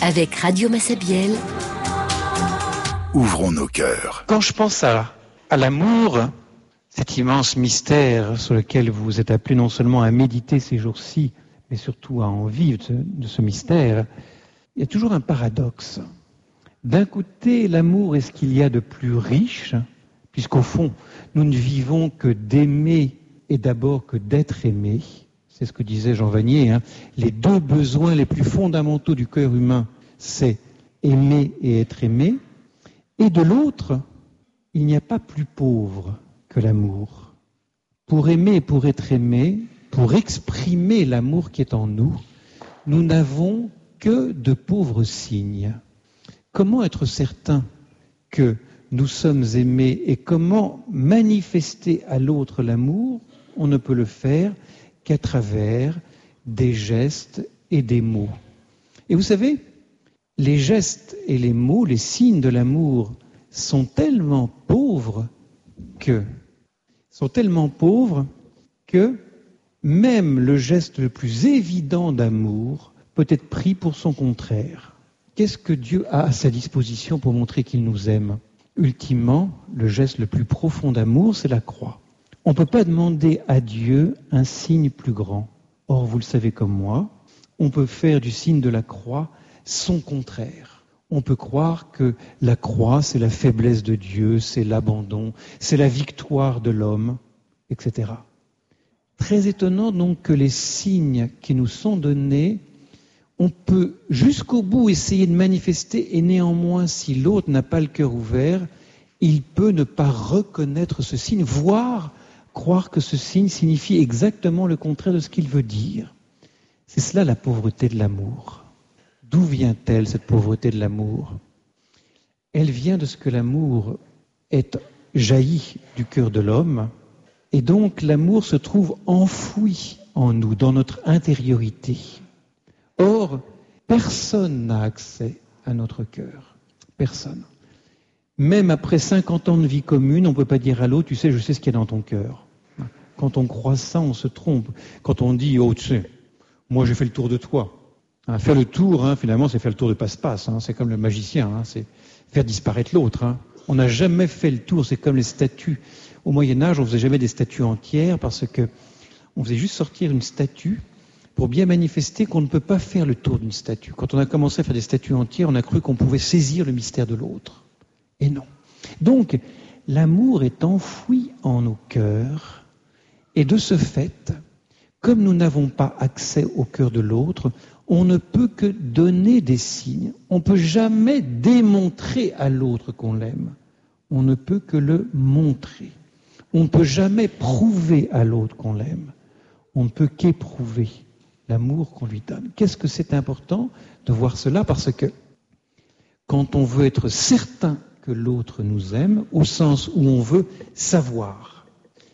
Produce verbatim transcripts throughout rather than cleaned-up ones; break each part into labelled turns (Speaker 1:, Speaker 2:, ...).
Speaker 1: Avec Radio Massabielle,
Speaker 2: ouvrons nos cœurs.
Speaker 3: Quand je pense à, à l'amour, cet immense mystère sur lequel vous êtes appelés non seulement à méditer ces jours-ci, mais surtout à en vivre de ce, de ce mystère, il y a toujours un paradoxe. D'un côté, l'amour est ce qu'il y a de plus riche, puisqu'au fond, nous ne vivons que d'aimer et d'abord que d'être aimé. C'est ce que disait Jean Vanier. Hein. Les deux besoins les plus fondamentaux du cœur humain, c'est aimer et être aimé. Et de l'autre, il n'y a pas plus pauvre que l'amour. Pour aimer et pour être aimé, pour exprimer l'amour qui est en nous, nous n'avons que de pauvres signes. Comment être certain que nous sommes aimés et comment manifester à l'autre l'amour? On ne peut le faire qu'à travers des gestes et des mots. Et vous savez, les gestes et les mots, les signes de l'amour, sont tellement pauvres que, sont tellement pauvres que même le geste le plus évident d'amour peut être pris pour son contraire. Qu'est-ce que Dieu a à sa disposition pour montrer qu'il nous aime? Ultimement, le geste le plus profond d'amour, c'est la croix. On ne peut pas demander à Dieu un signe plus grand. Or, vous le savez comme moi, on peut faire du signe de la croix son contraire. On peut croire que la croix, c'est la faiblesse de Dieu, c'est l'abandon, c'est la victoire de l'homme, et cetera. Très étonnant donc que les signes qui nous sont donnés, on peut jusqu'au bout essayer de manifester et néanmoins, si l'autre n'a pas le cœur ouvert, il peut ne pas reconnaître ce signe, voire croire que ce signe signifie exactement le contraire de ce qu'il veut dire. C'est cela la pauvreté de l'amour. D'où vient-elle cette pauvreté de l'amour? Elle vient de ce que l'amour est jailli du cœur de l'homme, et donc l'amour se trouve enfoui en nous, dans notre intériorité. Or, personne n'a accès à notre cœur. Personne. Même après cinquante ans de vie commune, on ne peut pas dire à l'autre, tu sais, je sais ce qu'il y a dans ton cœur. Quand on croit ça, on se trompe. Quand on dit, oh, tu sais, moi j'ai fait le tour de toi. Hein, faire le tour, hein, finalement, c'est faire le tour de passe-passe. Hein, c'est comme le magicien, hein, c'est faire disparaître l'autre. Hein. On n'a jamais fait le tour, c'est comme les statues. Au Moyen-Âge, on ne faisait jamais des statues entières parce que on faisait juste sortir une statue pour bien manifester qu'on ne peut pas faire le tour d'une statue. Quand on a commencé à faire des statues entières, on a cru qu'on pouvait saisir le mystère de l'autre. Et non. Donc, l'amour est enfoui en nos cœurs, et de ce fait, comme nous n'avons pas accès au cœur de l'autre, on ne peut que donner des signes. On ne peut jamais démontrer à l'autre qu'on l'aime. On ne peut que le montrer. On ne peut jamais prouver à l'autre qu'on l'aime. On ne peut qu'éprouver l'amour qu'on lui donne. Qu'est-ce que c'est important de voir cela? Parce que quand on veut être certain que l'autre nous aime, au sens où on veut savoir,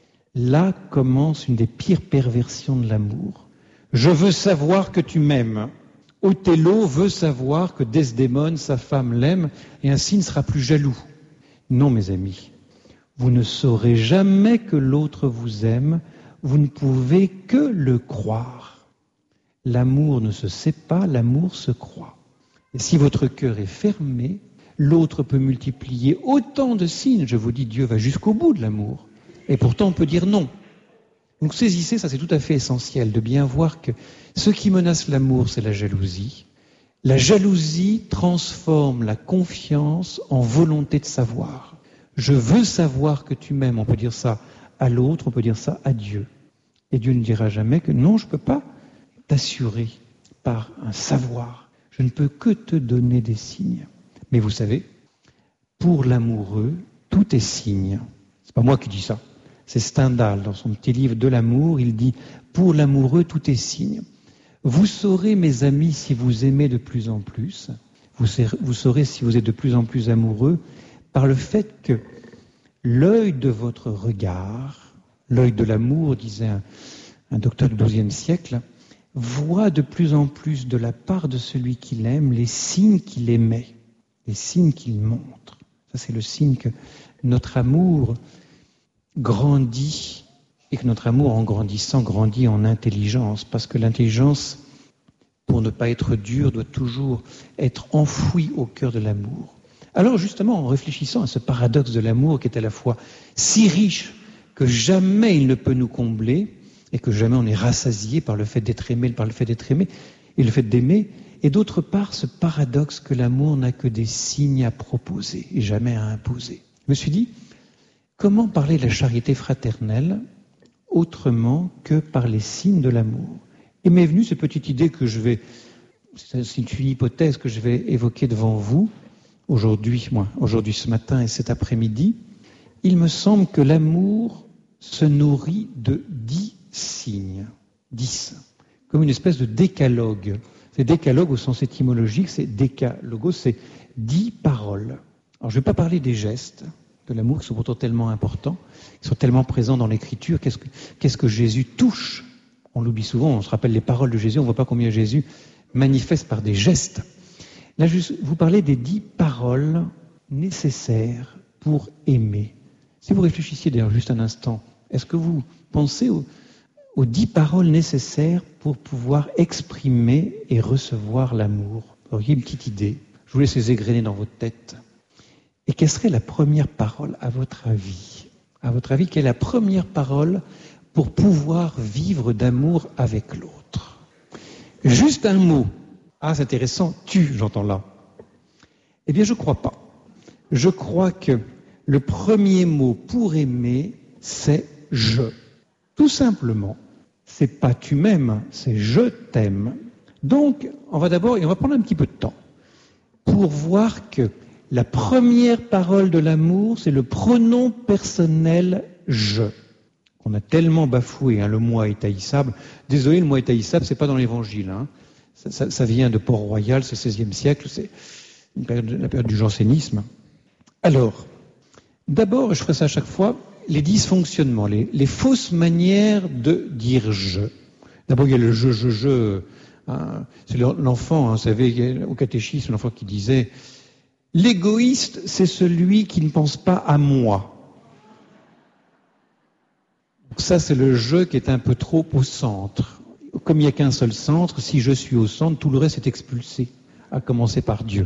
Speaker 3: là commence une des pires perversions de l'amour. Je veux savoir que tu m'aimes. Othello veut savoir que Desdémone, sa femme, l'aime, et ainsi ne sera plus jaloux. Non, mes amis, vous ne saurez jamais que l'autre vous aime, vous ne pouvez que le croire. L'amour ne se sait pas, l'amour se croit. Et si votre cœur est fermé, l'autre peut multiplier autant de signes. Je vous dis, Dieu va jusqu'au bout de l'amour. Et pourtant, on peut dire non. Donc saisissez, ça c'est tout à fait essentiel, de bien voir que ce qui menace l'amour, c'est la jalousie. La jalousie transforme la confiance en volonté de savoir. Je veux savoir que tu m'aimes. On peut dire ça à l'autre, on peut dire ça à Dieu. Et Dieu ne dira jamais que non, je ne peux pas t'assurer par un savoir. Je ne peux que te donner des signes. Mais vous savez, pour l'amoureux, tout est signe. C'est pas moi qui dis ça. C'est Stendhal, dans son petit livre de l'amour, il dit « Pour l'amoureux, tout est signe ». Vous saurez, mes amis, si vous aimez de plus en plus, vous saurez, vous saurez si vous êtes de plus en plus amoureux, par le fait que l'œil de votre regard, l'œil de l'amour, disait un, un docteur du douzième siècle, voit de plus en plus de la part de celui qu'il aime les signes qu'il aimait, les signes qu'il montre. Ça, c'est le signe que notre amour grandit et que notre amour, en grandissant, grandit en intelligence, parce que l'intelligence pour ne pas être dur, doit toujours être enfoui au cœur de l'amour. Alors justement, en réfléchissant à ce paradoxe de l'amour qui est à la fois si riche que jamais il ne peut nous combler et que jamais on est rassasié par le fait d'être aimé, par le fait d'être aimé et le fait d'aimer, et d'autre part ce paradoxe que l'amour n'a que des signes à proposer et jamais à imposer. Je me suis dit, comment parler de la charité fraternelle autrement que par les signes de l'amour? Et m'est venue cette petite idée que je vais, c'est une hypothèse que je vais évoquer devant vous, aujourd'hui, moi, aujourd'hui ce matin et cet après-midi. Il me semble que l'amour se nourrit de dix signes, dix, comme une espèce de décalogue. C'est décalogue au sens étymologique, c'est décalogos, c'est dix paroles. Alors je ne vais pas parler des gestes de l'amour qui sont pourtant tellement importants, qui sont tellement présents dans l'Écriture. Qu'est-ce que, qu'est-ce que Jésus touche? On l'oublie souvent, on se rappelle les paroles de Jésus, on ne voit pas combien Jésus manifeste par des gestes. Là, je vous parlez des dix paroles nécessaires pour aimer. Si vous réfléchissiez d'ailleurs juste un instant, est-ce que vous pensez aux, aux dix paroles nécessaires pour pouvoir exprimer et recevoir l'amour? Vous auriez une petite idée. Je vous laisse les égrener dans votre tête. Et quelle serait la première parole à votre avis? À votre avis, quelle est la première parole pour pouvoir vivre d'amour avec l'autre? Juste un mot. Ah, c'est intéressant. Tu, j'entends là. Eh bien, je ne crois pas. Je crois que le premier mot pour aimer, c'est « je ». Tout simplement. C'est pas « tu m'aimes », c'est « je t'aime ». Donc, on va d'abord, et on va prendre un petit peu de temps, pour voir que la première parole de l'amour, c'est le pronom personnel « je ». On a tellement bafoué, hein, le moi est haïssable. Désolé, le moi est haïssable, c'est pas dans l'Évangile. Hein. Ça, ça, ça vient de Port-Royal, c'est le seizième siècle, c'est une période, la période du jansénisme. Alors, d'abord, je ferai ça à chaque fois, les dysfonctionnements, les, les fausses manières de dire « je ». D'abord, il y a le « je, je, je ». Hein, c'est l'enfant, hein, vous savez, au catéchisme, l'enfant qui disait « l'égoïste, c'est celui qui ne pense pas à moi ». Ça, c'est le jeu qui est un peu trop au centre. Comme il n'y a qu'un seul centre, si je suis au centre, tout le reste est expulsé, à commencer par Dieu.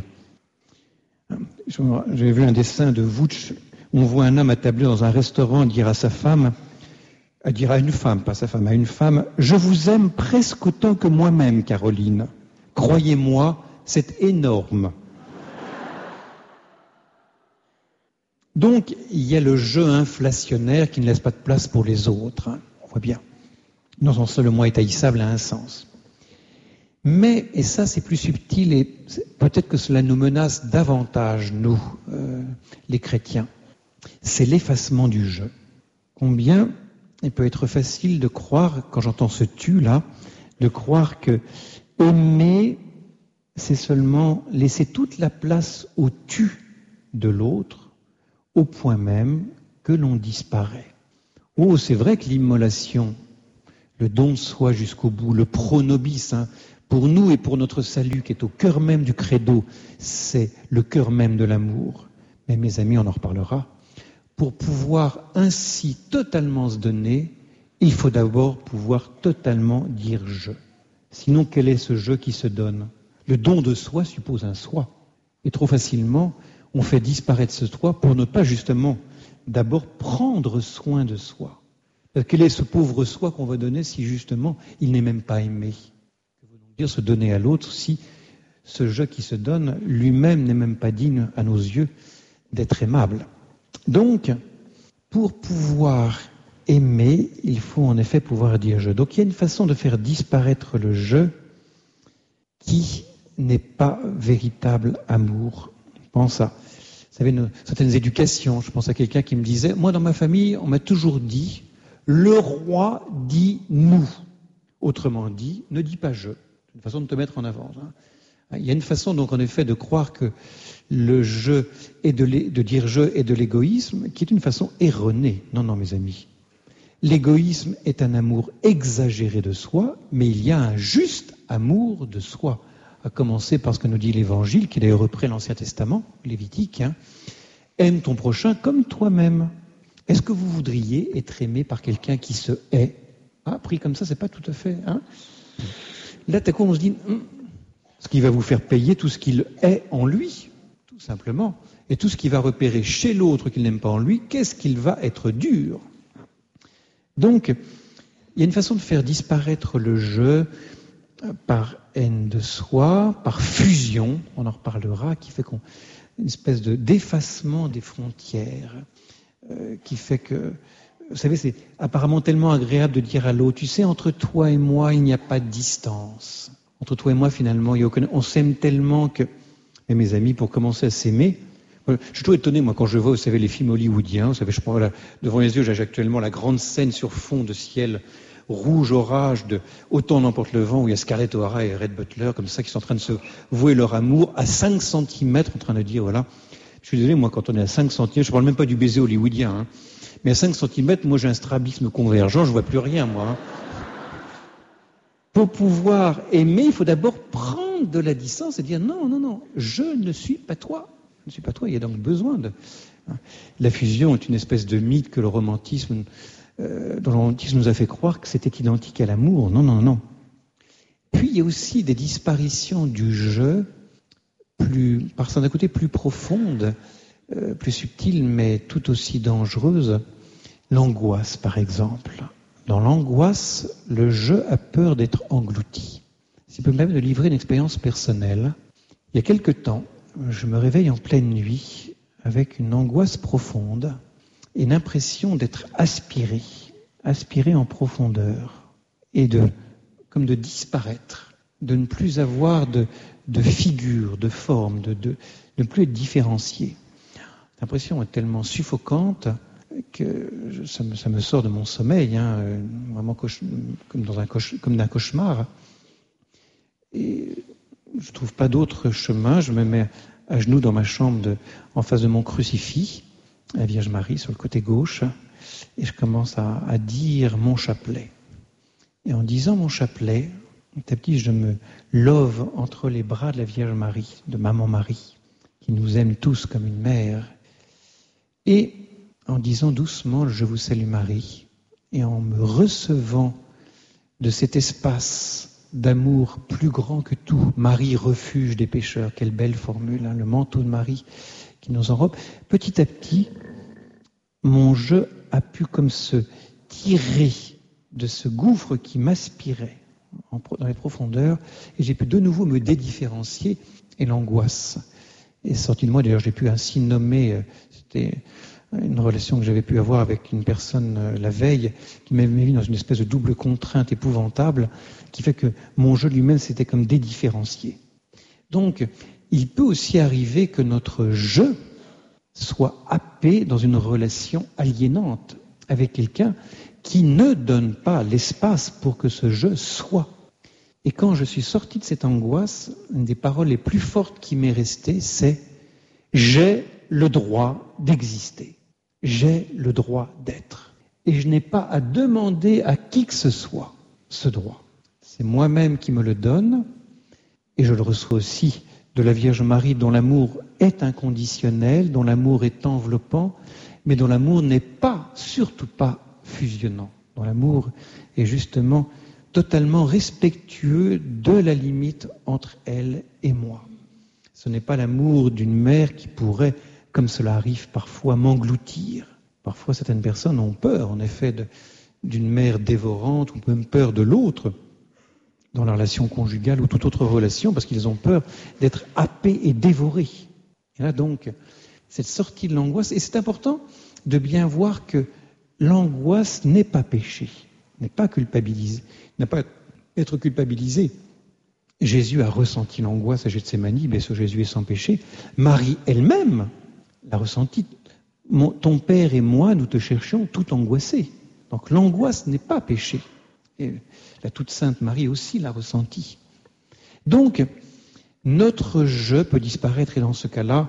Speaker 3: J'ai vu un dessin de Wutsch, où on voit un homme attablé dans un restaurant dire à sa femme, à dire à une femme, pas sa femme, à une femme, « Je vous aime presque autant que moi-même, Caroline. Croyez-moi, c'est énorme. » Donc, il y a le jeu inflationnaire qui ne laisse pas de place pour les autres. Hein. On voit bien. Dans son seul, le moi est haïssable a un sens. Mais, et ça c'est plus subtil, et peut-être que cela nous menace davantage, nous, euh, les chrétiens, c'est l'effacement du jeu. Combien il peut être facile de croire, quand j'entends ce tu là, de croire que aimer, c'est seulement laisser toute la place au tu de l'autre, au point même que l'on disparaît. Oh, c'est vrai que l'immolation, le don de soi jusqu'au bout, le pro nobis, hein, pour nous et pour notre salut, qui est au cœur même du credo, c'est le cœur même de l'amour. Mais mes amis, on en reparlera. Pour pouvoir ainsi totalement se donner, il faut d'abord pouvoir totalement dire « je ». Sinon, quel est ce « je » qui se donne? Le don de soi suppose un soi. Et trop facilement, on fait disparaître ce soi pour ne pas justement d'abord prendre soin de soi. Quel est ce pauvre soi qu'on va donner si justement il n'est même pas aimé? Que veut donc dire se donner à l'autre si ce je qui se donne lui-même n'est même pas digne à nos yeux d'être aimable? Donc, pour pouvoir aimer, il faut en effet pouvoir dire je. Donc il y a une façon de faire disparaître le je qui n'est pas véritable amour. Je pense à, vous savez, nos, certaines éducations. Je pense à quelqu'un qui me disait, moi dans ma famille, on m'a toujours dit, le roi dit nous. Autrement dit, ne dis pas je. C'est une façon de te mettre en avant. Hein. Il y a une façon donc en effet de croire que le je et de, de dire je est de l'égoïsme, qui est une façon erronée. Non, non, mes amis. L'égoïsme est un amour exagéré de soi, mais il y a un juste amour de soi. À commencer par ce que nous dit l'Évangile, qui d'ailleurs reprend l'Ancien Testament, lévitique, hein. Aime ton prochain comme toi-même. Est-ce que vous voudriez être aimé par quelqu'un qui se hait? Ah, pris comme ça, c'est pas tout à fait. Hein. là, tout à coup, on se dit, hum, ce qui va vous faire payer tout ce qu'il est en lui, tout simplement, et tout ce qu'il va repérer chez l'autre qu'il n'aime pas en lui, qu'est-ce qu'il va être dur. Donc, il y a une façon de faire disparaître le je par haine de soi, par fusion, on en reparlera, qui fait qu'on une espèce de d'effacement des frontières, euh, qui fait que, vous savez, c'est apparemment tellement agréable de dire à l'autre, tu sais, entre toi et moi, il n'y a pas de distance. Entre toi et moi, finalement, il y a aucun... on s'aime tellement que... Et mes amis, pour commencer à s'aimer, je suis toujours étonné, moi, quand je vois, vous savez, les films hollywoodiens, vous savez, je prends là, devant les yeux, j'ai actuellement la grande scène sur fond de ciel rouge orage de Autant n'emporte le vent, où il y a Scarlett O'Hara et Red Butler, comme ça, qui sont en train de se vouer leur amour à cinq centimètres, en train de dire, voilà. Je suis désolé, moi, quand on est à cinq centimètres, je parle même pas du baiser hollywoodien, hein, mais à cinq centimètres, moi, j'ai un strabisme convergent, je vois plus rien, moi. Hein. Pour pouvoir aimer, il faut d'abord prendre de la distance et dire, non, non, non, je ne suis pas toi. Je ne suis pas toi, il y a donc besoin de... La fusion est une espèce de mythe que le romantisme... Euh, dont le romantisme nous a fait croire que c'était identique à l'amour. Non, non, non. Puis il y a aussi des disparitions du je, plus, par son côté plus profonde, euh, plus subtile, mais tout aussi dangereuse. L'angoisse, par exemple. Dans l'angoisse, le je a peur d'être englouti. Si je peux me permettre de livrer une expérience personnelle, il y a quelque temps, je me réveille en pleine nuit avec une angoisse profonde et l'impression d'être aspiré, aspiré en profondeur, et de, comme de disparaître, de ne plus avoir de, de figure, de forme, de, de, de ne plus être différencié. L'impression est tellement suffocante que je, ça, me, ça me sort de mon sommeil, hein, vraiment cauche, comme, dans un cauche, comme d'un cauchemar. Et je ne trouve pas d'autre chemin, je me mets à genoux dans ma chambre de, en face de mon crucifix, la Vierge Marie sur le côté gauche, et je commence à, à dire mon chapelet. Et en disant mon chapelet, petit à petit, je me love entre les bras de la Vierge Marie, de Maman Marie, qui nous aime tous comme une mère. Et en disant doucement « Je vous salue Marie », et en me recevant de cet espace d'amour plus grand que tout, Marie, refuge des pécheurs, quelle belle formule, hein, le manteau de Marie qui nous enrobe, petit à petit, mon je a pu comme se tirer de ce gouffre qui m'aspirait dans les profondeurs, et j'ai pu de nouveau me dédifférencier, et l'angoisse est sortie de moi. D'ailleurs, j'ai pu ainsi nommer, c'était une relation que j'avais pu avoir avec une personne euh, la veille, qui m'avait mis dans une espèce de double contrainte épouvantable, qui fait que mon je lui-même s'était comme dédifférencié. Donc, il peut aussi arriver que notre je soit happé dans une relation aliénante avec quelqu'un qui ne donne pas l'espace pour que ce je soit. Et quand je suis sorti de cette angoisse, une des paroles les plus fortes qui m'est restée, c'est « j'ai le droit d'exister, j'ai le droit d'être ». Et je n'ai pas à demander à qui que ce soit ce droit. C'est moi-même qui me le donne, et je le reçois aussi de la Vierge Marie, dont l'amour est inconditionnel, dont l'amour est enveloppant, mais dont l'amour n'est pas, surtout pas, fusionnant. Dont l'amour est justement totalement respectueux de la limite entre elle et moi. Ce n'est pas l'amour d'une mère qui pourrait, comme cela arrive parfois, m'engloutir. Parfois, certaines personnes ont peur, en effet, de, d'une mère dévorante, ou même peur de l'autre, dans la relation conjugale ou toute autre relation, parce qu'ils ont peur d'être happés et dévorés. Et là donc, cette sortie de l'angoisse, et c'est important de bien voir que l'angoisse n'est pas péché, n'est pas culpabilisé, n'a pas à être culpabilisé. Jésus a ressenti l'angoisse à Gethsémani, mais ce Jésus est sans péché. Marie elle-même l'a ressenti. Mon, ton père et moi, nous te cherchions tout angoissés. Donc l'angoisse n'est pas péché. Et la toute sainte Marie aussi l'a ressenti. Donc, notre je peut disparaître, et dans ce cas-là,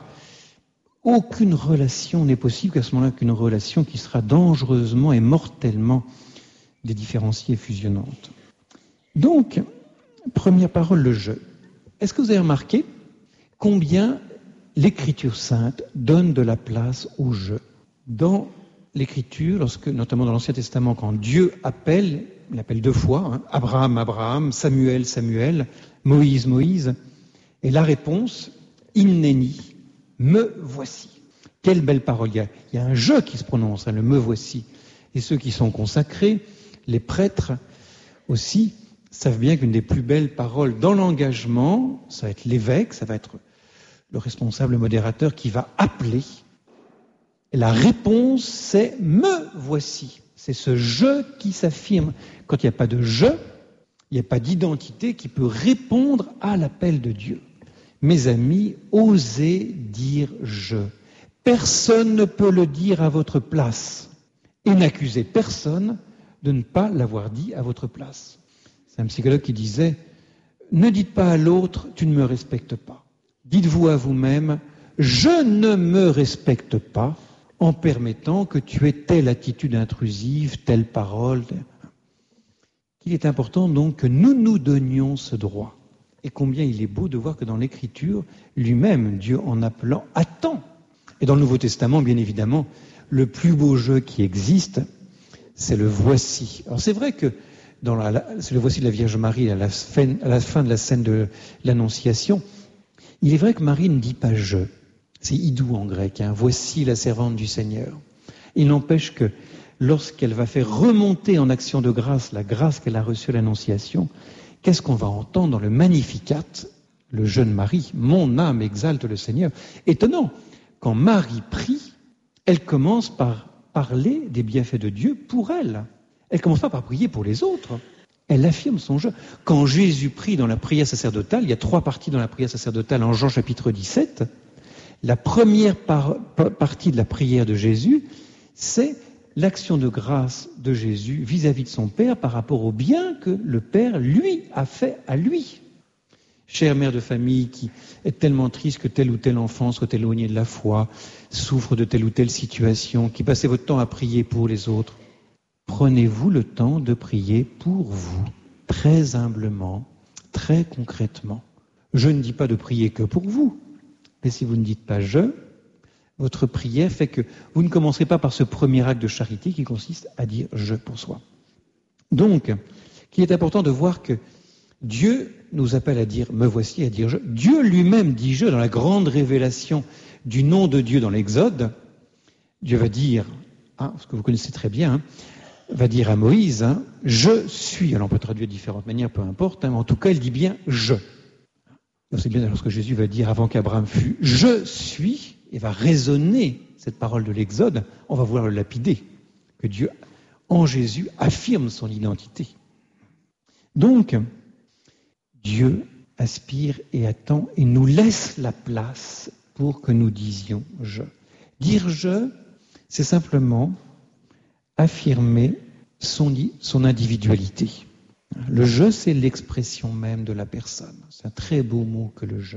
Speaker 3: aucune relation n'est possible qu'à ce moment-là qu'une relation qui sera dangereusement et mortellement dédifférenciée et fusionnante. Donc, première parole, le je. Est-ce que vous avez remarqué combien l'Écriture sainte donne de la place au je? Dans l'Écriture, lorsque, notamment dans l'Ancien Testament, quand Dieu appelle, il appelle deux fois, hein, Abraham, Abraham, Samuel, Samuel, Moïse, Moïse. Et la réponse, Inneni, me voici. Quelle belle parole. Il y a, il y a un je qui se prononce, hein, le me voici. Et ceux qui sont consacrés, les prêtres aussi, savent bien qu'une des plus belles paroles dans l'engagement, ça va être l'évêque, ça va être le responsable modérateur qui va appeler. Et la réponse, c'est « me voici ». C'est ce « je » qui s'affirme. Quand il n'y a pas de « je », il n'y a pas d'identité qui peut répondre à l'appel de Dieu. Mes amis, osez dire « je ». Personne ne peut le dire à votre place. Et n'accusez personne de ne pas l'avoir dit à votre place. C'est un psychologue qui disait « ne dites pas à l'autre « tu ne me respectes pas ». Dites-vous à vous-même « je ne me respecte pas » en permettant que tu aies telle attitude intrusive, telle parole. Il est important donc que nous nous donnions ce droit. Et combien il est beau de voir que dans l'Écriture, lui-même, Dieu en appelant, attend. Et dans le Nouveau Testament, bien évidemment, le plus beau jeu qui existe, c'est le voici. Alors c'est vrai que dans la, c'est le voici de la Vierge Marie à la fin, à la fin de la scène de l'Annonciation. Il est vrai que Marie ne dit pas je. C'est idou en grec, hein. Voici la servante du Seigneur. Il n'empêche que lorsqu'elle va faire remonter en action de grâce la grâce qu'elle a reçue à l'Annonciation, qu'est-ce qu'on va entendre dans le Magnificat, le jeune Marie, mon âme exalte le Seigneur. Étonnant, quand Marie prie, elle commence par parler des bienfaits de Dieu pour elle. Elle commence pas par prier pour les autres. Elle affirme son jeu. Quand Jésus prie dans la prière sacerdotale, il y a trois parties dans la prière sacerdotale en Jean chapitre dix-sept. La première par, par, partie de la prière de Jésus, c'est l'action de grâce de Jésus vis-à-vis de son Père par rapport au bien que le Père, lui, a fait à lui. Chère mère de famille qui est tellement triste que tel ou tel enfant soit éloigné de la foi, souffre de telle ou telle situation, qui passez votre temps à prier pour les autres, prenez-vous le temps de prier pour vous, très humblement, très concrètement. Je ne dis pas de prier que pour vous, mais si vous ne dites pas « je », votre prière fait que vous ne commencerez pas par ce premier acte de charité qui consiste à dire « je » pour soi. Donc, il est important de voir que Dieu nous appelle à dire « me voici », à dire « je ». Dieu lui-même dit « je » dans la grande révélation du nom de Dieu dans l'Exode. Dieu va dire, hein, ce que vous connaissez très bien, hein, va dire à Moïse hein, « je suis ». Alors on peut traduire de différentes manières, peu importe, hein, mais en tout cas il dit bien « je ». C'est bien lorsque Jésus va dire avant qu'Abraham fût « je suis », et va résonner cette parole de l'Exode, on va vouloir le lapider, que Dieu, en Jésus, affirme son identité. Donc, Dieu aspire et attend et nous laisse la place pour que nous disions « je ». Dire « je », c'est simplement affirmer son, son individualité. Le « je », c'est l'expression même de la personne. C'est un très beau mot que le « je ».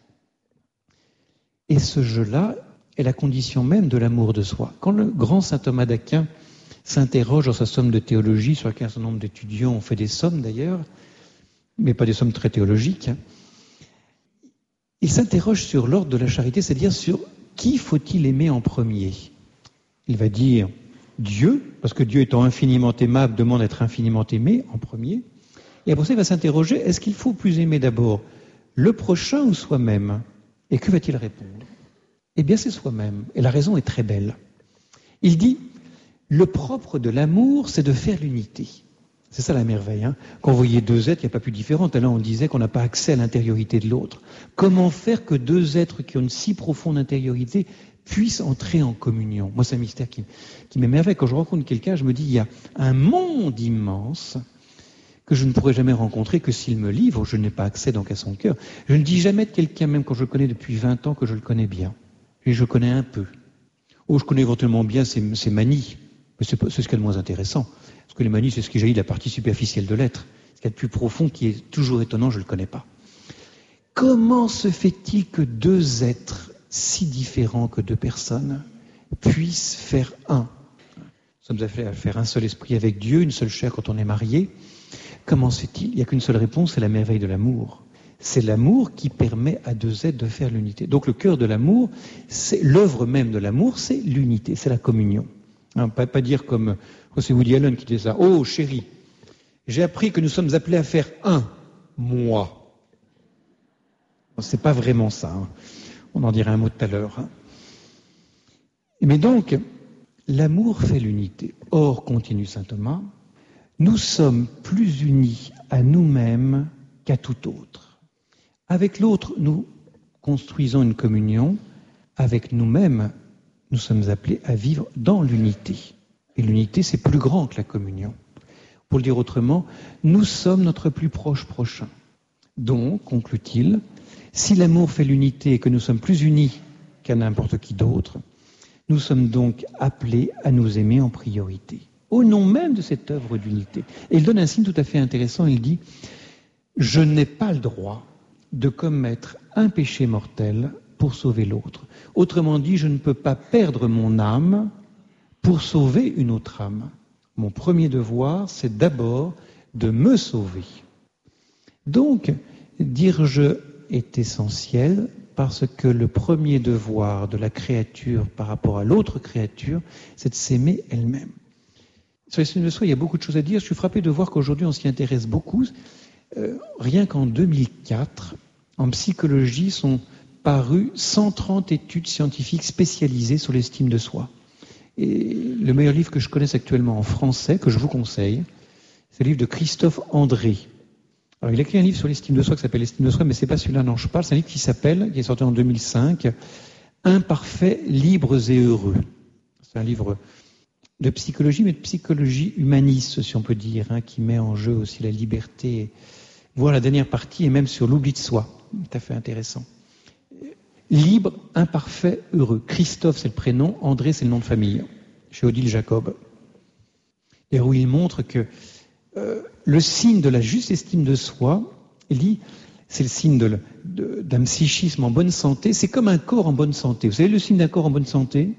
Speaker 3: Et ce « je »-là est la condition même de l'amour de soi. Quand le grand saint Thomas d'Aquin s'interroge dans sa somme de théologie, sur laquelle un certain nombre d'étudiants ont fait des sommes d'ailleurs, mais pas des sommes très théologiques, hein, il s'interroge sur l'ordre de la charité, c'est-à-dire sur qui faut-il aimer en premier. Il va dire Dieu, parce que Dieu étant infiniment aimable, demande d'être infiniment aimé en premier. Et après ça, il va s'interroger, est-ce qu'il faut plus aimer d'abord le prochain ou soi-même ? Et que va-t-il répondre ? Eh bien, c'est soi-même. Et la raison est très belle. Il dit, le propre de l'amour, c'est de faire l'unité. C'est ça la merveille. Hein. Quand vous voyez deux êtres, il n'y a pas plus différent. Là, on disait qu'on n'a pas accès à l'intériorité de l'autre. Comment faire que deux êtres qui ont une si profonde intériorité puissent entrer en communion ? Moi, c'est un mystère qui, qui m'émerveille. Quand je rencontre quelqu'un, je me dis, il y a un monde immense que je ne pourrais jamais rencontrer que s'il me livre. Je n'ai pas accès donc à son cœur. Je ne dis jamais de quelqu'un, même quand je le connais depuis vingt ans, que je le connais bien. Et je le connais un peu. Ou je connais éventuellement bien ses, ses manies. Mais c'est, c'est ce qui est le moins intéressant. Parce que les manies, c'est ce qui jaillit de la partie superficielle de l'être. Ce qui est le plus profond, qui est toujours étonnant, je ne le connais pas. Comment se fait-il que deux êtres si différents que deux personnes puissent faire un ? Nous sommes appelés à faire un seul esprit avec Dieu, une seule chair quand on est marié. Comment se fait-il ? Il n'y a qu'une seule réponse, c'est la merveille de l'amour. C'est l'amour qui permet à deux êtres de faire l'unité. Donc le cœur de l'amour, c'est l'œuvre même de l'amour, c'est l'unité, c'est la communion. Hein, pas, pas dire comme, c'est Woody Allen qui disait ça, « Oh chérie !» J'ai appris que nous sommes appelés à faire un, moi. C'est pas vraiment ça. Hein. On en dira un mot tout à l'heure. Hein. Mais donc, l'amour fait l'unité. Or, continue saint Thomas, nous sommes plus unis à nous-mêmes qu'à tout autre. Avec l'autre, nous construisons une communion. Avec nous-mêmes, nous sommes appelés à vivre dans l'unité. Et l'unité, c'est plus grand que la communion. Pour le dire autrement, nous sommes notre plus proche prochain. Donc, conclut-il, si l'amour fait l'unité et que nous sommes plus unis qu'à n'importe qui d'autre, nous sommes donc appelés à nous aimer en priorité, au nom même de cette œuvre d'unité. Et il donne un signe tout à fait intéressant, il dit « Je n'ai pas le droit de commettre un péché mortel pour sauver l'autre. Autrement dit, je ne peux pas perdre mon âme pour sauver une autre âme. Mon premier devoir, c'est d'abord de me sauver. » Donc, dire « je » est essentiel parce que le premier devoir de la créature par rapport à l'autre créature, c'est de s'aimer elle-même. Sur l'estime de soi, il y a beaucoup de choses à dire. Je suis frappé de voir qu'aujourd'hui, on s'y intéresse beaucoup. Euh, rien qu'en deux mille quatre, en psychologie, sont parues cent trente études scientifiques spécialisées sur l'estime de soi. Et le meilleur livre que je connaisse actuellement en français, que je vous conseille, c'est le livre de Christophe André. Alors, il a écrit un livre sur l'estime de soi qui s'appelle l'estime de soi, mais c'est pas celui-là dont je parle. C'est un livre qui s'appelle, qui est sorti en deux mille cinq, Imparfaits, libres et heureux. C'est un livre de psychologie, mais de psychologie humaniste, si on peut dire, hein, qui met en jeu aussi la liberté, voire la dernière partie, et même sur l'oubli de soi. Tout à fait intéressant. Libre, imparfait, heureux. Christophe, c'est le prénom. André, c'est le nom de famille. Chez Odile Jacob. Et où il montre que euh, le signe de la juste estime de soi, il dit, c'est le signe de, de, d'un psychisme en bonne santé. C'est comme un corps en bonne santé. Vous savez le signe d'un corps en bonne santé?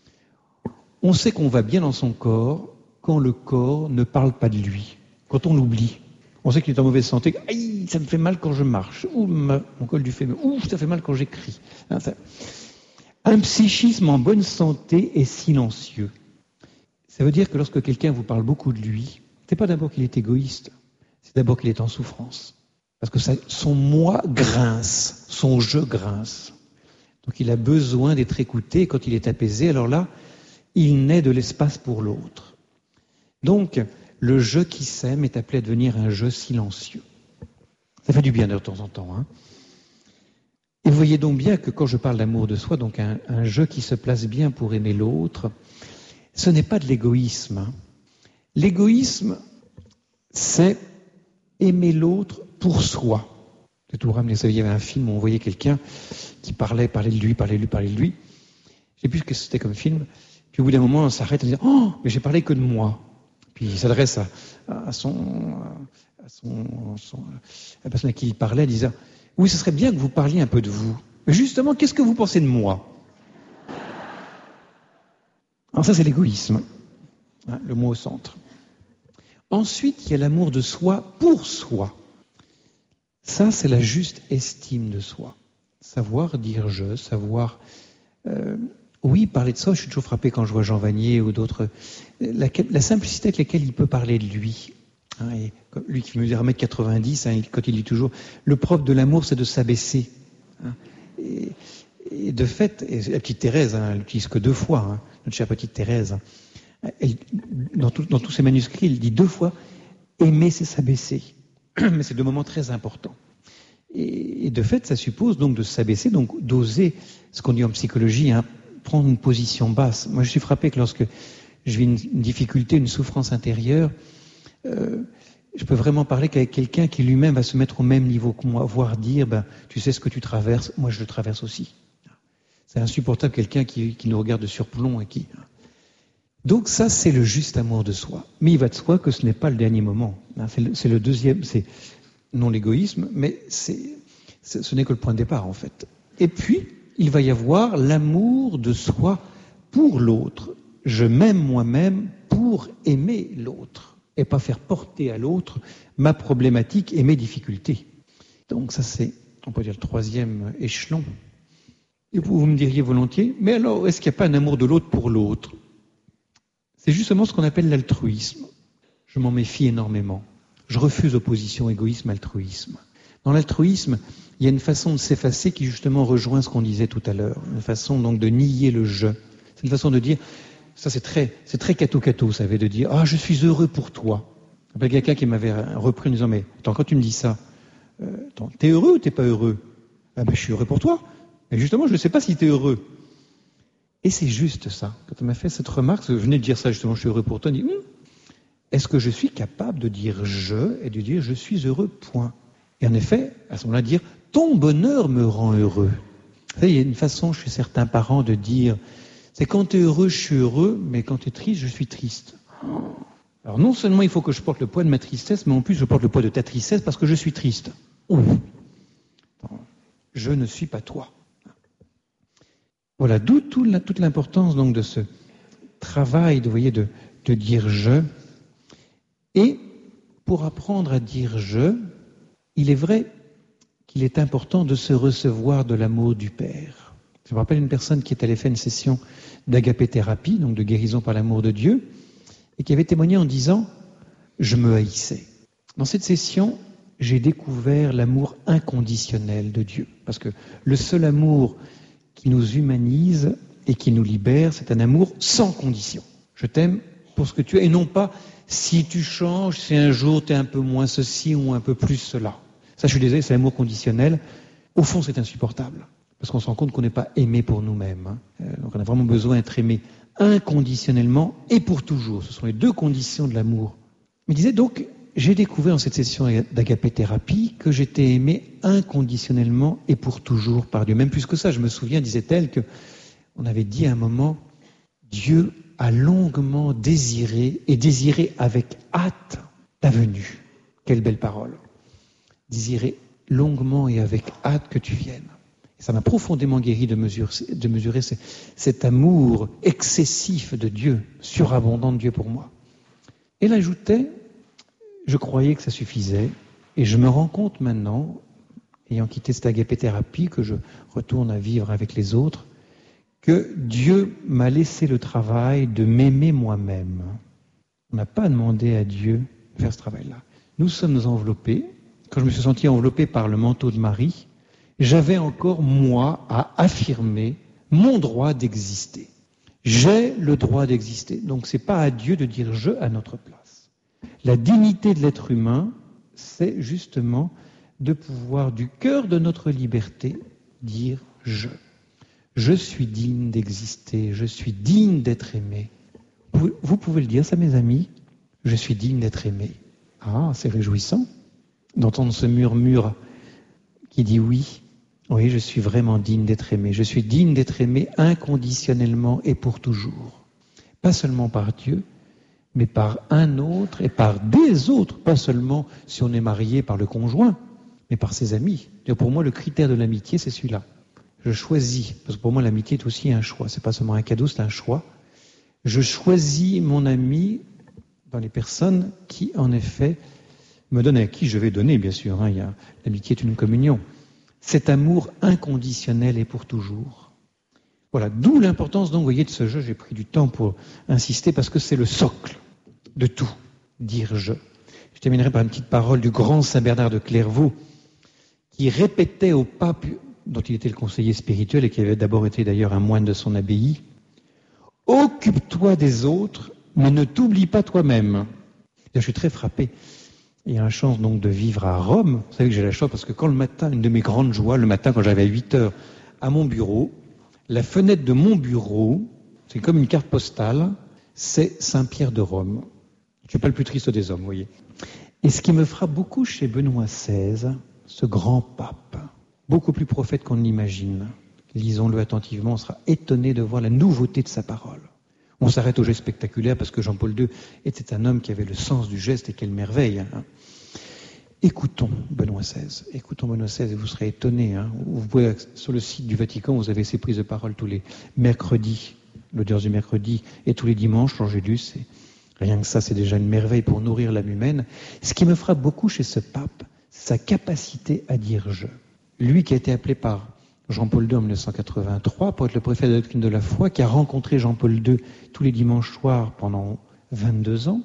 Speaker 3: On sait qu'on va bien dans son corps quand le corps ne parle pas de lui, quand on l'oublie. On sait qu'il est en mauvaise santé. Aïe, ça me fait mal quand je marche. Ouh, ma, mon col du fémur. Ouh, ça fait mal quand j'écris. Hein, ça... Un psychisme en bonne santé est silencieux. Ça veut dire que lorsque quelqu'un vous parle beaucoup de lui, c'est pas d'abord qu'il est égoïste, c'est d'abord qu'il est en souffrance. Parce que ça, son moi grince, son je grince. Donc il a besoin d'être écouté. Et quand il est apaisé, alors là, il naît de l'espace pour l'autre. Donc, le je qui s'aime est appelé à devenir un je silencieux. Ça fait du bien de temps en temps. Hein. Et vous voyez donc bien que quand je parle d'amour de soi, donc un, un je qui se place bien pour aimer l'autre, ce n'est pas de l'égoïsme. Hein. L'égoïsme, c'est aimer l'autre pour soi. C'est tout ramené. Il y avait un film où on voyait quelqu'un qui parlait, parlait de lui, parlait de lui, parlait de lui. Je ne sais plus ce que c'était comme film. Puis au bout d'un moment, on s'arrête et on dit « Oh, mais j'ai parlé que de moi ». Puis il s'adresse à, à, son, à, son, son, à la personne à qui il parlait, disant « Oui, ce serait bien que vous parliez un peu de vous. Mais justement, qu'est-ce que vous pensez de moi ?» Alors ça, c'est l'égoïsme, hein, le mot au centre. Ensuite, il y a l'amour de soi pour soi. Ça, c'est la juste estime de soi. Savoir dire « je », savoir... Euh, Oui, parler de ça, je suis toujours frappé quand je vois Jean Vanier ou d'autres. La, la simplicité avec laquelle il peut parler de lui. Hein, et lui qui mesure un mètre quatre-vingt-dix, hein, quand il dit toujours « le propre de l'amour, c'est de s'abaisser hein. ». Et, et de fait, et la petite Thérèse, hein, elle l'utilise que deux fois, hein, notre chère petite Thérèse. Elle, dans, tout, dans tous ses manuscrits, il dit deux fois « aimer, c'est s'abaisser ». Mais c'est deux moments très importants. Et, et de fait, ça suppose donc de s'abaisser, donc d'oser, ce qu'on dit en psychologie, hein, prendre une position basse. Moi, je suis frappé que lorsque je vis une, une difficulté, une souffrance intérieure, euh, je peux vraiment parler qu'avec quelqu'un qui lui-même va se mettre au même niveau que moi, voire dire, ben, tu sais ce que tu traverses, moi je le traverse aussi. C'est insupportable quelqu'un qui, qui nous regarde de surplomb et qui... Donc ça, c'est le juste amour de soi. Mais il va de soi que ce n'est pas le dernier moment. C'est le, c'est le deuxième, c'est non l'égoïsme, mais c'est, c'est, ce n'est que le point de départ en fait. Et puis, il va y avoir l'amour de soi pour l'autre. Je m'aime moi-même pour aimer l'autre et pas faire porter à l'autre ma problématique et mes difficultés. Donc ça, c'est, on peut dire, le troisième échelon. Et vous, vous me diriez volontiers, mais alors, est-ce qu'il n'y a pas un amour de l'autre pour l'autre? C'est justement ce qu'on appelle l'altruisme. Je m'en méfie énormément. Je refuse opposition égoïsme-altruisme. Dans l'altruisme, il y a une façon de s'effacer qui justement rejoint ce qu'on disait tout à l'heure. Une façon donc de nier le « je ». C'est une façon de dire, ça c'est très, c'est très cato-cato, vous savez, de dire « Ah, je suis heureux pour toi ». Il y a quelqu'un qui m'avait repris en disant « Mais attends, quand tu me dis ça, euh, attends, t'es heureux ou t'es pas heureux ?»« Ah ben, je suis heureux pour toi. Mais justement, je ne sais pas si t'es heureux. » Et c'est juste ça. Quand on m'a fait cette remarque, je venais de dire ça justement, je suis heureux pour toi, on dit hm, est-ce que je suis capable de dire « je » et de dire « je suis heureux, point ». Et en effet, à ce moment-là, dire « ton bonheur me rend heureux ». Vous savez, il y a une façon chez certains parents de dire « c'est quand tu es heureux, je suis heureux, mais quand tu es triste, je suis triste ». Alors non seulement il faut que je porte le poids de ma tristesse, mais en plus je porte le poids de ta tristesse parce que je suis triste. Ouh. Je ne suis pas toi. Voilà, d'où toute l'importance donc de ce travail, de, vous voyez, de, de dire « je ». Et pour apprendre à dire « je », il est vrai qu'il est important de se recevoir de l'amour du Père. Je me rappelle une personne qui est allée faire une session d'agapé-thérapie, donc de guérison par l'amour de Dieu, et qui avait témoigné en disant « je me haïssais ». Dans cette session, j'ai découvert l'amour inconditionnel de Dieu. Parce que le seul amour qui nous humanise et qui nous libère, c'est un amour sans condition. Je t'aime pour ce que tu es, et non pas si tu changes, si un jour tu es un peu moins ceci ou un peu plus cela. Ça, je suis désolé, c'est l'amour conditionnel. Au fond, c'est insupportable. Parce qu'on se rend compte qu'on n'est pas aimé pour nous-mêmes. Hein. Donc on a vraiment besoin d'être aimé inconditionnellement et pour toujours. Ce sont les deux conditions de l'amour. Il disait donc, j'ai découvert dans cette session d'agapé-thérapie que j'étais aimé inconditionnellement et pour toujours par Dieu. Même plus que ça, je me souviens, disait-elle, qu'on avait dit à un moment, Dieu a longuement désiré et désiré avec hâte ta venue. Quelle belle parole. Désirer longuement et avec hâte que tu viennes. Et ça m'a profondément guéri de mesurer, de mesurer cet amour excessif de Dieu, surabondant de Dieu pour moi. Elle ajoutait, je croyais que ça suffisait, et je me rends compte maintenant, ayant quitté cette agapé-thérapie, que je retourne à vivre avec les autres, que Dieu m'a laissé le travail de m'aimer moi-même. On n'a pas demandé à Dieu de faire ce travail-là. Nous sommes enveloppés. Quand je me suis senti enveloppé par le manteau de Marie, j'avais encore, moi, à affirmer mon droit d'exister. J'ai le droit d'exister. Donc, ce n'est pas à Dieu de dire « je » à notre place. La dignité de l'être humain, c'est justement de pouvoir, du cœur de notre liberté, dire « je ». Je suis digne d'exister, je suis digne d'être aimé. Vous, vous pouvez le dire, ça, mes amis, je suis digne d'être aimé. Ah, c'est réjouissant d'entendre ce murmure qui dit oui, oui, je suis vraiment digne d'être aimé. Je suis digne d'être aimé inconditionnellement et pour toujours. Pas seulement par Dieu, mais par un autre et par des autres. Pas seulement si on est marié par le conjoint, mais par ses amis. Pour moi, le critère de l'amitié, c'est celui-là. Je choisis, parce que pour moi l'amitié est aussi un choix, c'est pas seulement un cadeau, c'est un choix. Je choisis mon ami dans les personnes qui, en effet, me donnent, à qui je vais donner, bien sûr. Hein, il y a, l'amitié est une communion. Cet amour inconditionnel et pour toujours. Voilà, d'où l'importance, donc, vous voyez, de ce jeu. J'ai pris du temps pour insister, parce que c'est le socle de tout, dire je. Je terminerai par une petite parole du grand Saint Bernard de Clairvaux, qui répétait au pape, dont il était le conseiller spirituel et qui avait d'abord été d'ailleurs un moine de son abbaye, « Occupe-toi des autres, mais ne t'oublie pas toi-même. » Je suis très frappé. Il y a la chance donc de vivre à Rome. Vous savez que j'ai la chance parce que quand le matin, une de mes grandes joies, le matin quand j'avais huit heures à mon bureau, la fenêtre de mon bureau, c'est comme une carte postale, c'est Saint-Pierre de Rome. Je ne suis pas le plus triste des hommes, vous voyez. Et ce qui me frappe beaucoup chez Benoît seize, ce grand pape, beaucoup plus prophète qu'on ne l'imagine. Lisons-le attentivement, on sera étonné de voir la nouveauté de sa parole. On s'arrête au geste spectaculaire parce que Jean-Paul deux était un homme qui avait le sens du geste et quelle merveille. Hein. Écoutons Benoît seize, écoutons Benoît seize et vous serez étonnés. Hein. Vous pouvez, sur le site du Vatican, vous avez ces prises de parole tous les mercredis, l'audience du mercredi, et tous les dimanches, l'Angélus. C'est, rien que ça, c'est déjà une merveille pour nourrir l'âme humaine. Ce qui me frappe beaucoup chez ce pape, c'est sa capacité à dire « je ». Lui qui a été appelé par Jean-Paul deux en dix-neuf cent quatre-vingt-trois pour être le préfet de la doctrine de la foi, qui a rencontré Jean-Paul deux tous les dimanches soirs pendant vingt-deux ans,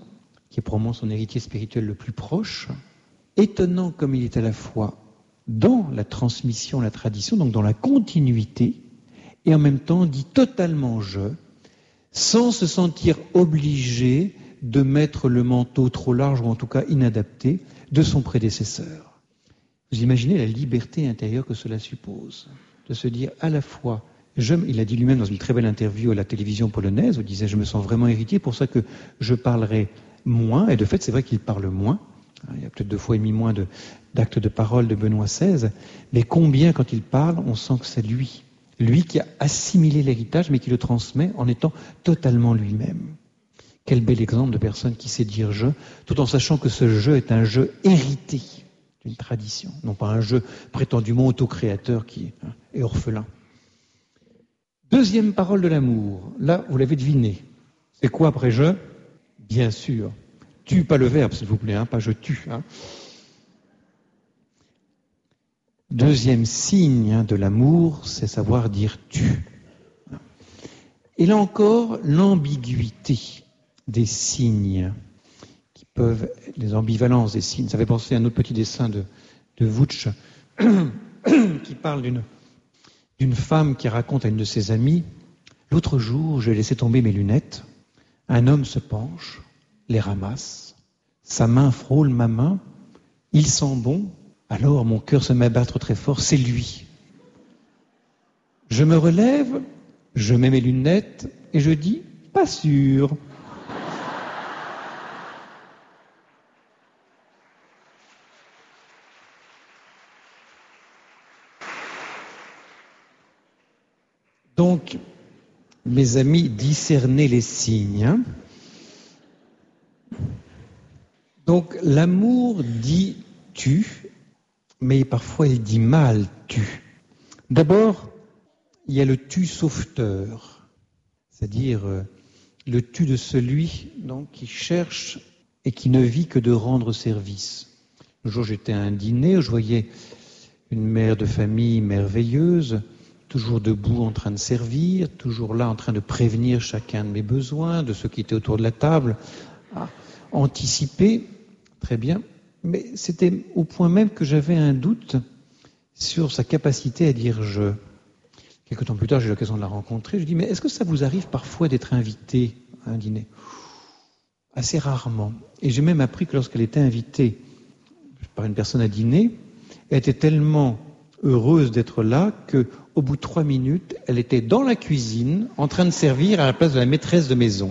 Speaker 3: qui est probablement son héritier spirituel le plus proche, étonnant comme il est à la fois dans la transmission, la tradition, donc dans la continuité, et en même temps dit totalement je, sans se sentir obligé de mettre le manteau trop large, ou en tout cas inadapté, de son prédécesseur. Vous imaginez la liberté intérieure que cela suppose, de se dire à la fois, je, il a dit lui-même dans une très belle interview à la télévision polonaise, où il disait « je me sens vraiment héritier, pour ça que je parlerai moins », et de fait c'est vrai qu'il parle moins, il y a peut-être deux fois et demi moins de, d'actes de parole de Benoît seize, mais combien quand il parle, on sent que c'est lui, lui qui a assimilé l'héritage, mais qui le transmet en étant totalement lui-même. Quel bel exemple de personne qui sait dire « je », tout en sachant que ce « je » est un jeu hérité d'une tradition, non pas un jeu prétendument autocréateur qui est orphelin. Deuxième parole de l'amour, là, vous l'avez deviné. C'est quoi après « je » ? Bien sûr. Tue pas le verbe, s'il vous plaît, hein, pas « je tue ». Hein. Deuxième signe hein, de l'amour, c'est savoir dire « tu ». Et là encore, l'ambiguïté des signes, qui peuvent, les ambivalences des signes. Ça fait penser à un autre petit dessin de, de Wutsch, qui parle d'une, d'une femme qui raconte à une de ses amies « L'autre jour, j'ai laissé tomber mes lunettes. Un homme se penche, les ramasse. Sa main frôle ma main. Il sent bon. Alors mon cœur se met à battre très fort. C'est lui. Je me relève, je mets mes lunettes et je dis « Pas sûr ». Donc, mes amis, discernez les signes. Hein. Donc, l'amour dit « tu », mais parfois il dit mal « tu ». D'abord, il y a le « tu sauveteur », c'est-à-dire euh, le « tu » de celui donc, qui cherche et qui ne vit que de rendre service. Un jour, j'étais à un dîner où je voyais une mère de famille merveilleuse, toujours debout en train de servir, toujours là en train de prévenir chacun de mes besoins, de ceux qui étaient autour de la table, à anticiper, très bien, mais c'était au point même que j'avais un doute sur sa capacité à dire « je ». Quelque temps plus tard, j'ai eu l'occasion de la rencontrer, je dis « mais est-ce que ça vous arrive parfois d'être invité à un dîner ?» Assez rarement. Et j'ai même appris que lorsqu'elle était invitée par une personne à dîner, elle était tellement heureuse d'être là qu'au bout de trois minutes, elle était dans la cuisine en train de servir à la place de la maîtresse de maison.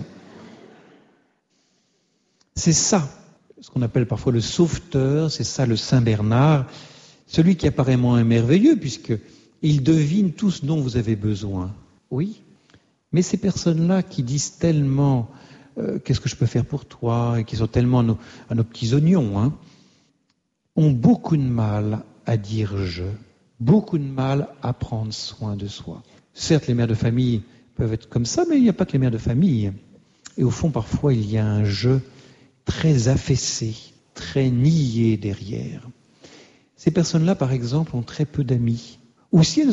Speaker 3: C'est ça, ce qu'on appelle parfois le sauveteur, c'est ça le Saint Bernard, celui qui apparaît moins merveilleux puisqu'il devine tout ce dont vous avez besoin. Oui, mais ces personnes-là qui disent tellement euh, « qu'est-ce que je peux faire pour toi ?» et qui sont tellement à nos, à nos petits oignons, hein, ont beaucoup de mal à dire « je ». Beaucoup de mal à prendre soin de soi. Certes, les mères de famille peuvent être comme ça, mais il n'y a pas que les mères de famille. Et au fond, parfois, il y a un jeu très affaissé, très nié derrière. Ces personnes-là, par exemple, ont très peu d'amis. Ou si elles